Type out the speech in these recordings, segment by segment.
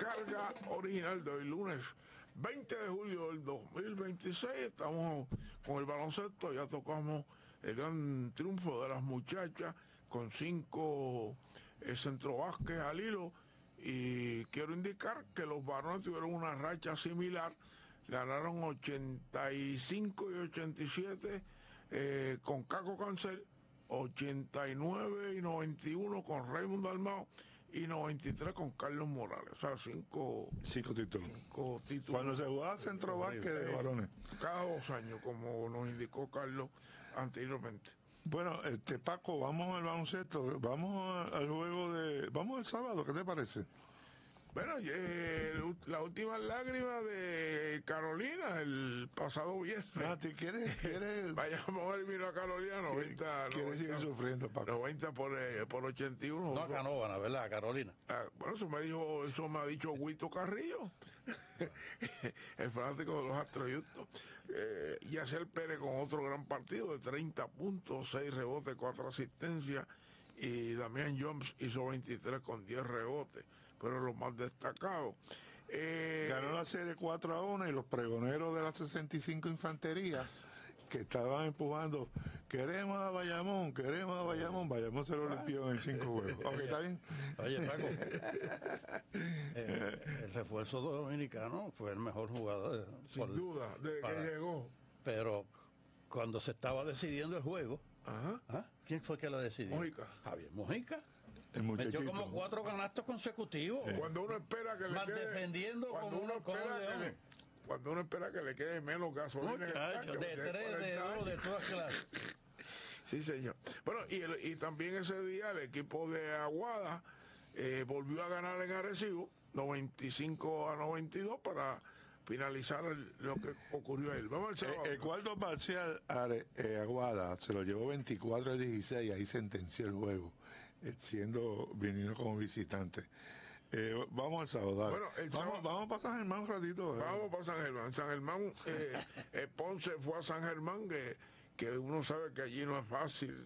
carga original de hoy, lunes 20 de julio del 2026. Estamos con el baloncesto, ya tocamos el gran triunfo de las muchachas con 5 centrovasques al hilo. Y quiero indicar que los varones tuvieron una racha similar, ganaron 85 y 87 con Caco Cancel, 89 y 91 con Raymond Dalmao y 93 con Carlos Morales. O sea, 5 títulos. Cuando se jugaba centro básquet de varones. Cada 2 años, como nos indicó Carlos anteriormente. Bueno, Paco, vamos al baloncesto, vamos al juego vamos al sábado, ¿qué te parece? Bueno, la última lágrima de Carolina el pasado viernes. ¿Quieres? Vayamos a eliminar a Carolina 90. ¿Quieres seguir sufriendo, Paco? 90 por 81. No, Canóvana, ¿verdad, Carolina? Bueno, eso me ha dicho Huito Carrillo, el fanático de los Astros Houston. Yaciel Pérez con otro gran partido de 30 puntos, 6 rebotes, 4 asistencias. Y Damián Jones hizo 23 con 10 rebotes, pero los más destacados. Ganó la serie 4-1 y los pregoneros de la 65 Infantería, que estaban empujando, queremos a Bayamón, Bayamón se lo limpió en 5 juegos. Okay, ¿está bien? Oye, Paco, el refuerzo dominicano fue el mejor jugador. Sin duda, desde que llegó. Pero cuando se estaba decidiendo el juego, Ajá. ¿quién fue que lo decidió? Mojica. Javier Mojica. El muchachito. Metió como 4 canastos consecutivos. Cuando uno espera que le Más quede... defendiendo cuando como uno uno espera cuando uno espera que le quede menos gasolina. Muchacho, de 3, de 2, de todas clases. Sí, señor. Bueno, y también ese día el equipo de Aguada volvió a ganar en Arecibo, 95-92, para finalizar lo que ocurrió a él. Vamos al sábado. El cuarto parcial, Aguada se lo llevó 24-16, ahí sentenció el juego, viniendo como visitante. Vamos al sábado, dale. Bueno, vamos para San Germán un ratito. Vamos para San Germán. San Germán, Ponce fue a San Germán, que uno sabe que allí no es fácil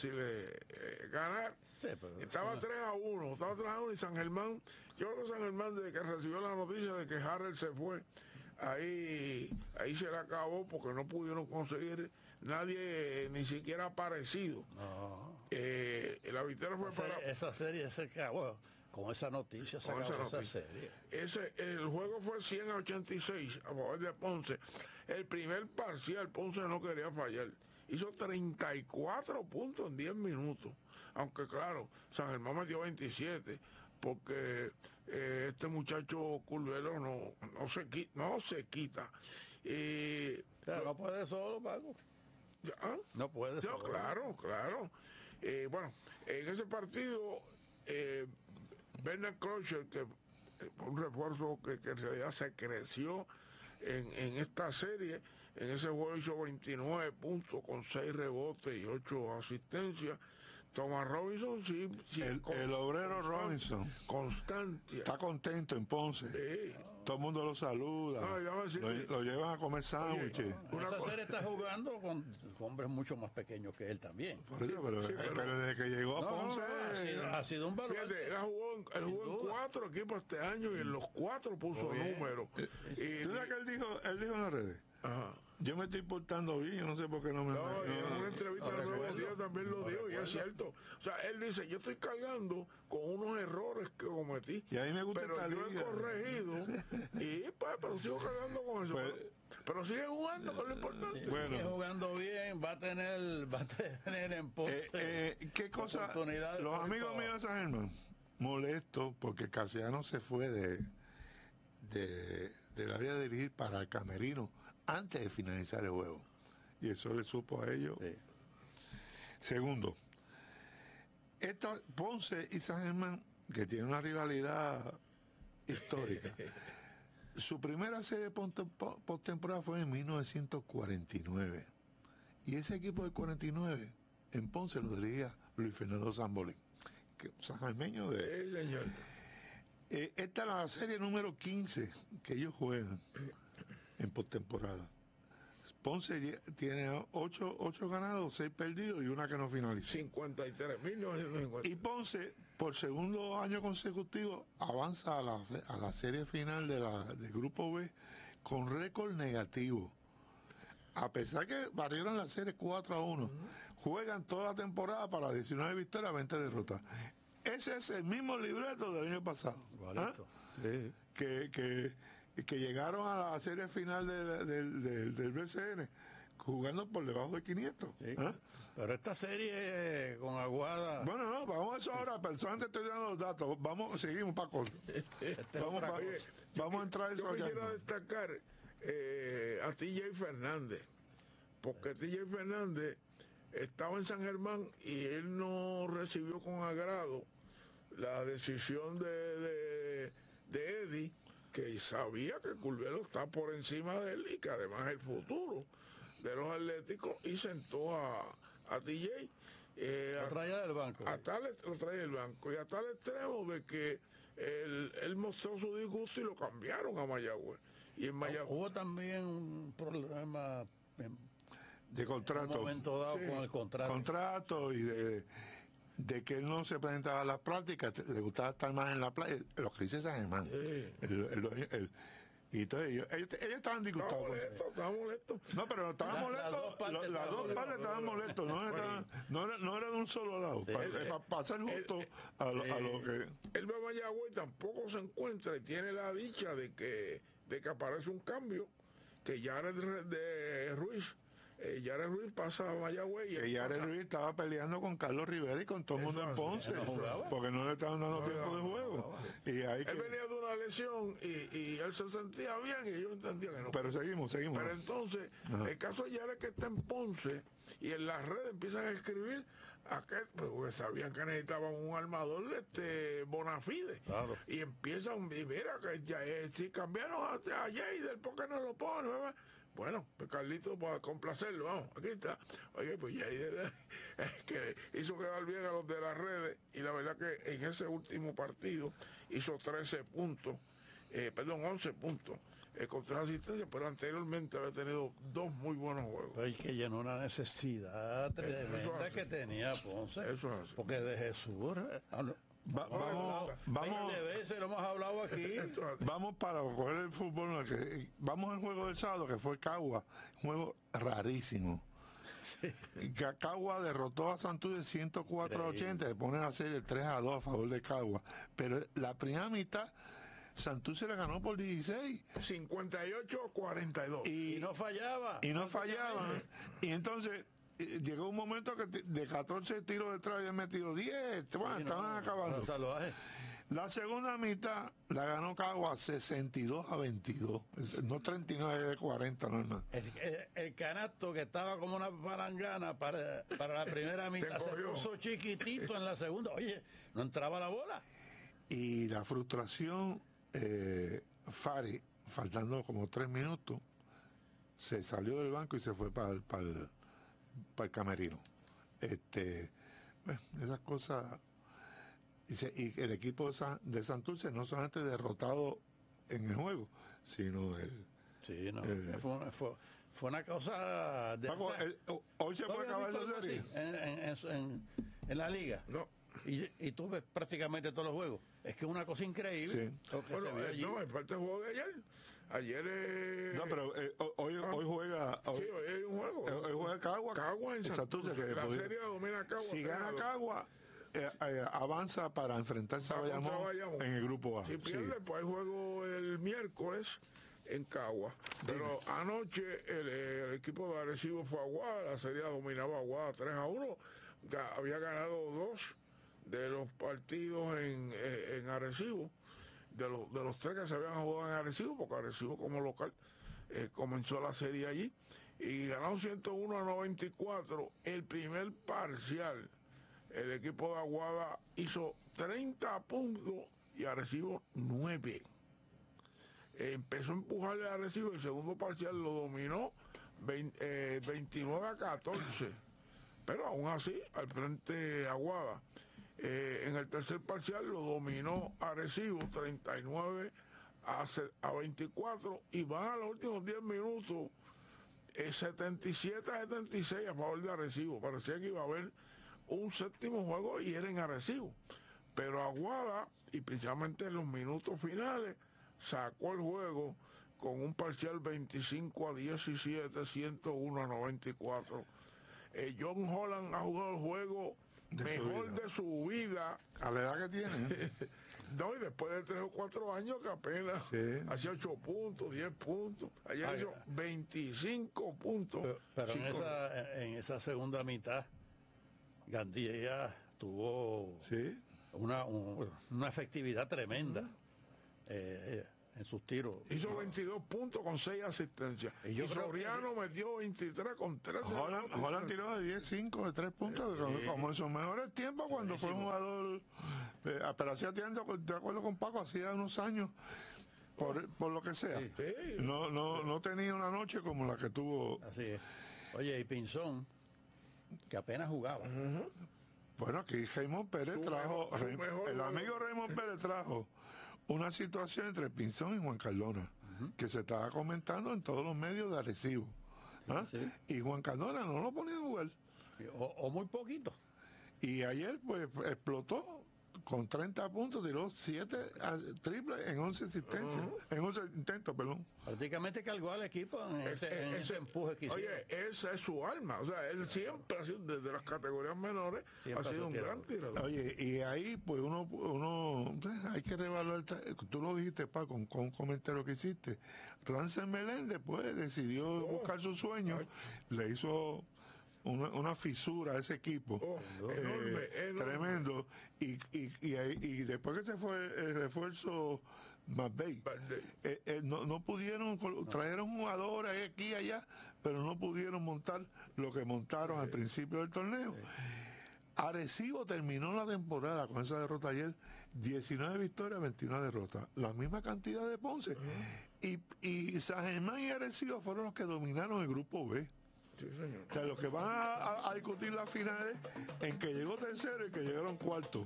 ganar. Sí, estaba 3-1 y San Germán, yo creo que San Germán, desde que recibió la noticia de que Harrell se fue, ahí se le acabó, porque no pudieron conseguir nadie, ni siquiera aparecido. No. La victoria fue para... Esa serie se acabó. Con esa noticia se acabó esa serie. El juego fue 100-86 a favor de Ponce. El primer parcial, Ponce no quería fallar. Hizo 34 puntos en 10 minutos. Aunque claro, San Germán metió 27. Porque este muchacho Curvelo no se quita. Pero no puede solo, Paco. No puede solo. Claro. Bueno, en ese partido... Bernard Crusher, que fue un refuerzo que en realidad se creció en esta serie, en ese juego hizo 29 puntos con 6 rebotes y 8 asistencias. Thomas Robinson, sí, el obrero Robinson constante. Está contento en Ponce. Sí. Todo el mundo lo saluda. Lo llevan a comer sándwiches. Esa serie está jugando con hombres mucho más pequeños que él también. Pero desde que llegó a Ponce ha sido un valor. Fíjate, él jugó en 4 equipos este año y en los 4 puso números. ¿Tú sabes que él dijo en las redes? Ajá. Yo me estoy portando bien, yo no sé por qué no me... En una entrevista de Nuevos Días también lo dijo, y es cierto. O sea, él dice, yo estoy cargando con unos errores que cometí, y a mí me gusta, pero yo he corregido, y pero sigo cargando con eso. Pero sigue jugando, que es lo importante. Sigue jugando bien, va a tener en Ponce ¿qué cosa? Los amigos míos de San Germán, molestos porque Casiano se fue del área de dirigir para el camerino antes de finalizar el juego, y eso le supo a ellos. Segundo, Ponce y San Germán, que tienen una rivalidad histórica, su primera serie postemporada fue en 1949, y ese equipo del 49 en Ponce lo dirigía Luis Fernando Zambolín, que sanjarmeño de... Sí, señor. Esta es la serie número 15 que ellos juegan en postemporada. Ponce tiene 8 ganados, 6 perdidos y una que no finalizó. 53.950. Y Ponce, por segundo año consecutivo, avanza a la serie final del Grupo B con récord negativo. A pesar que barrieron la serie 4-1, juegan toda la temporada para 19 victorias, 20 derrotas. Ese es el mismo libreto del año pasado. ¿Ah? Sí. Que llegaron a la serie final del BCN jugando por debajo de 500. Sí. ¿Ah? Pero esta serie con Aguada. Bueno, no, vamos a eso ahora. Personalmente estoy dando los datos. Seguimos, Paco. Vamos a entrar en Yo eso allá. quisiera destacar a TJ Fernández, porque TJ Fernández estaba en San Germán y él no recibió con agrado la decisión de Eddie, que sabía que Curvelo está por encima de él y que además es el futuro de los Atléticos, y sentó a TJ. Lo traía del banco. Lo traía del banco, y a tal extremo de que él mostró su disgusto y lo cambiaron a Mayagüez. Y en Mayagüez Hubo también un problema De en contrato. un momento dado con el contrato. Contrato y de que él no se presentaba a las prácticas, le gustaba estar más en la playa, lo que dice San Germán. Sí. Y entonces ellos estaban disgustados. estaba molesto. No, pero estaban Las molestos. dos partes Las dos estaban partes estaban molestos. No era de un solo lado. Para ser justo a lo que. Él va a Mayagüez y tampoco se encuentra, y tiene la dicha de que aparece un cambio, que Jared de Ruiz. Jared Ruiz pasa a Mayagüez. Que Jared Ruiz estaba peleando con Carlos Rivera y con todo el mundo en Ponce, porque no le estaban dando tiempo de juego. Y ahí él venía de una lesión y él se sentía bien y yo entendía que no. Pero seguimos. Pero entonces, el caso de Jared, que está en Ponce, y en las redes empiezan a escribir porque sabían que necesitaban un armador Bonafide. Claro. Y empiezan, y mira, que si cambiaron a Jader, ¿por qué no lo ponen? Bueno, pues Carlito, para complacerlo, vamos, aquí está. Oye, pues Jader que hizo quedar bien a los de las redes, y la verdad que en ese último partido hizo 11 puntos contra asistencia, pero anteriormente había tenido 2 muy buenos juegos. Pero es que llenó una necesidad tremenda que tenía Ponce. Eso es así. Porque de Jesús. Vamos 20 veces lo hemos hablado aquí. Vamos para coger el fútbol. Vamos al juego del sábado, que fue Cagua. Un juego rarísimo. Sí. Cagua derrotó a Santurce 104-80, le pone la serie 3-2 a favor de Cagua. Pero la primera mitad, Santurce le ganó por 16. 58-42. Y no fallaba. Y no fallaban. Y entonces llegó un momento que de 14 tiros detrás habían metido 10. Bueno, estaban acabando. La segunda mitad la ganó Cagua 62-22. No 39-40, no es más. El canasto, que estaba como una palangana para la primera mitad, se puso chiquitito en la segunda. Oye, no entraba la bola. Y la frustración, Fari, faltando como 3 minutos, se salió del banco y se fue para el camerino. Esas cosas. Y el equipo de Santurce no solamente derrotado en el juego, sino Sí, no, fue una cosa de... Paco, hoy se puede acabar esa serie. En la liga. No. Y tú ves prácticamente todos los juegos. Es que es una cosa increíble. Sí. Bueno, no, es parte del juego de ayer. Ayer no, pero hoy juega. Sí, hoy hay un juego. Hoy juega Cagua. Cagua en Santurce. La serie la domina Cagua. Si gana Cagua, avanza para enfrentarse a Bayamón en el grupo A. Si pierde, pues hay juego el miércoles en Cagua. Pero anoche el equipo de Arecibo fue a Aguada. La serie dominaba Aguada 3-1. Había ganado 2 de los partidos en Arecibo, de los 3 que se habían jugado en Arecibo, porque Arecibo como local comenzó la serie allí, y ganaron 101-94. El primer parcial, el equipo de Aguada hizo 30 puntos y Arecibo 9. Empezó a empujarle a Arecibo, el segundo parcial lo dominó 29-14, pero aún así al frente Aguada. En el tercer parcial lo dominó Arecibo 39-24, y van a los últimos 10 minutos 77-76 a favor de Arecibo. Parecía que iba a haber un séptimo juego y era en Arecibo. Pero Aguada, y precisamente en los minutos finales, sacó el juego con un parcial 25-17, 101-94. John Holland ha jugado el juego mejor de su vida. A la edad que tiene. No, y después de 3 o 4 años que apenas hacía 8 puntos, 10 puntos. Ayer hizo 25 puntos. Pero en esa segunda mitad, Gandía tuvo una efectividad tremenda en sus tiros. Hizo 22 puntos con 6 asistencias. Y Soriano metió 23 con 13. Holland tiró de 10-5 de 3 puntos, como en sus mejores tiempos cuando fue un jugador. Pero hacía tiempo, de acuerdo con Paco, hacía unos años, por lo que sea. No tenía una noche como la que tuvo. Así es. Oye, y Pinzón, que apenas jugaba. Bueno, aquí Raymond Pérez trajo, el amigo Raymond Pérez trajo una situación entre Pinzón y Juan Cardona, que se estaba comentando en todos los medios de Arecibo. Y Juan Cardona no lo ponía a jugar. O muy poquito. Y ayer pues explotó con 30 puntos, tiró 7 triples en 11 asistencias, en 11 intentos, perdón. Prácticamente cargó al equipo en ese empuje que hicieron. Oye, esa es su alma. O sea, él siempre ha sido, desde las categorías menores, ha sido un gran tirador. Oye, y ahí pues uno hay que reevaluar, tú lo dijiste, Paco, con un comentario que hiciste. Rancel Meléndez pues decidió buscar su sueño, le hizo una fisura a ese equipo enorme. Tremendo, y después que se fue el refuerzo McVeigh, no pudieron, trajeron jugadores aquí y allá, pero no pudieron montar lo que montaron al principio del torneo. Arecibo terminó la temporada con esa derrota ayer, 19 victorias, 21 derrotas, la misma cantidad de Ponce, y San Germán y Arecibo fueron los que dominaron el grupo B. Sí, señor. O sea, los que van a discutir las finales, en que llegó tercero y que llegaron cuarto.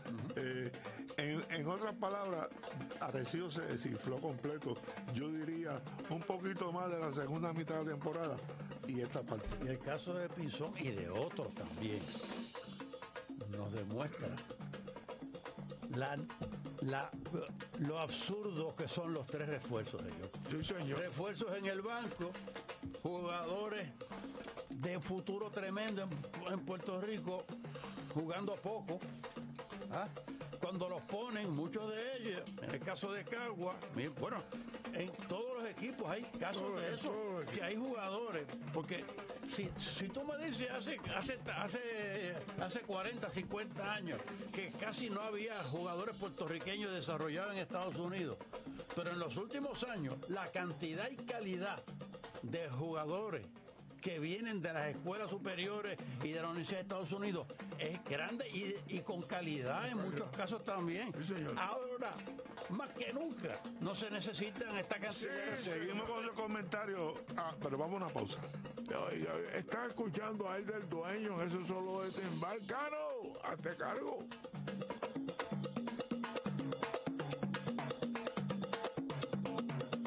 En otras palabras, Arecibo se desinfló completo. Yo diría un poquito más de la segunda mitad de la temporada y esta parte. Y el caso de Pinzón y de otros también nos demuestra lo absurdo que son los 3 refuerzos de ellos. Sí, señor. Refuerzos en el banco, jugadores de futuro tremendo en Puerto Rico, jugando poco. Cuando los ponen, muchos de ellos, en el caso de Cagua, bueno, en todos los equipos hay casos de eso, que hay jugadores, porque si tú me dices hace 40, 50 años que casi no había jugadores puertorriqueños desarrollados en Estados Unidos, pero en los últimos años la cantidad y calidad de jugadores que vienen de las escuelas superiores y de la Universidad de Estados Unidos es grande y con calidad en muchos casos también. Sí, ahora, más que nunca, no se necesitan esta cantidad. Seguimos con los comentarios, pero vamos a una pausa. Está escuchando a él del dueño en ese solo de timbal. ¡Caro! ¡Hazte cargo!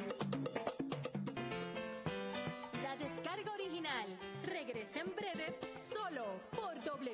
La descarga original regresa en breve